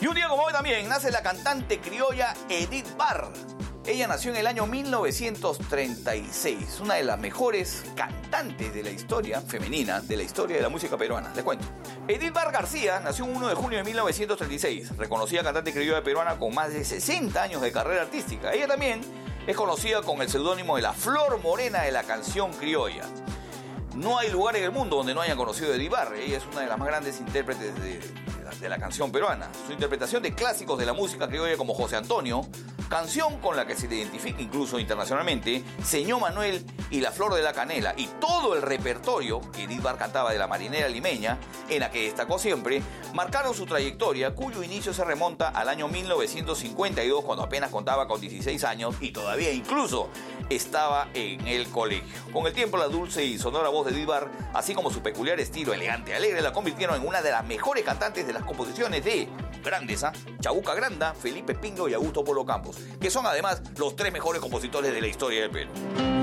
Y un día como hoy también nace la cantante criolla Edith Barr. Ella nació en el año 1936, una de las mejores cantantes de la historia femenina, de la historia de la música peruana. Les cuento. Edith Barr García nació el 1 de junio de 1936, reconocida cantante criolla peruana con más de 60 años de carrera artística. Ella también es conocida con el seudónimo de la Flor Morena de la canción criolla. No hay lugar en el mundo donde no hayan conocido a Edith Barr. Ella es una de las más grandes intérpretes de la canción peruana. Su interpretación de clásicos de la música criolla como José Antonio, canción con la que se le identifica incluso internacionalmente, Señor Manuel y La Flor de la Canela, y todo el repertorio que Edith Barr cantaba de la marinera limeña, en la que destacó siempre, marcaron su trayectoria, cuyo inicio se remonta al año 1952, cuando apenas contaba con 16 años y todavía incluso estaba en el colegio. Con el tiempo, la dulce y sonora voz de Edith Barr, así como su peculiar estilo elegante y alegre, la convirtieron en una de las mejores cantantes de las composiciones de grandes, Chabuca Granda, Felipe Pingo y Augusto Polo Campos, que son además los tres mejores compositores de la historia del Perú.